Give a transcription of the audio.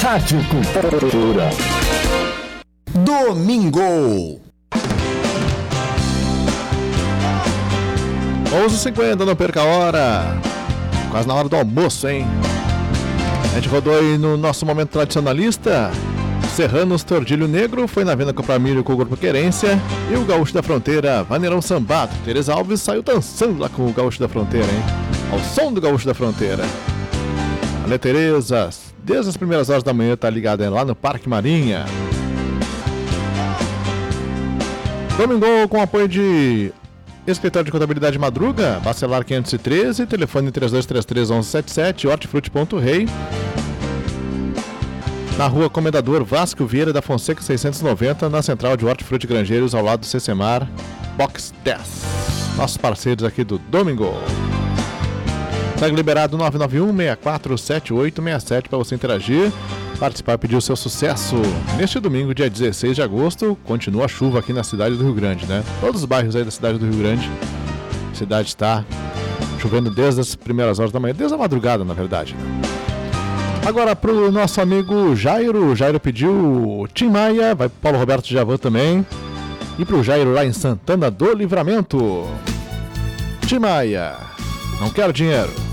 Rádio Cultura. Domingo. 11h50, não perca a hora. Quase na hora do almoço, hein? A gente rodou aí no nosso momento tradicionalista. Serranos Tordilho Negro foi na venda comprar milho com o Grupo Querência. E o Gaúcho da Fronteira, Vaneirão Sambado. Tereza Alves saiu dançando lá com o Gaúcho da Fronteira, hein? Ao som do Gaúcho da Fronteira. Valeu, Tereza. Desde as primeiras horas da manhã tá ligada lá no Parque Marinha. Domingo com apoio de Escritório de Contabilidade Madruga, Bacelar 513, telefone 3233-1177, hortifruti.rei. Na rua Comendador Vasco Vieira da Fonseca 690, na central de Hortifruti Grangeiros, ao lado do Cecemar, Box 10. Nossos parceiros aqui do Domingo. Segue liberado 991-647867 para você interagir, participar e pedir o seu sucesso. Neste domingo, dia 16 de agosto, continua a chuva aqui na cidade do Rio Grande, né? Todos os bairros aí da cidade do Rio Grande. A cidade está chovendo desde as primeiras horas da manhã, desde a madrugada, na verdade. Agora para o nosso amigo Jairo. O Jairo pediu Tim Maia, vai pro Paulo Roberto Javan também. E para o Jairo lá em Santana do Livramento. Tim Maia, não quero dinheiro.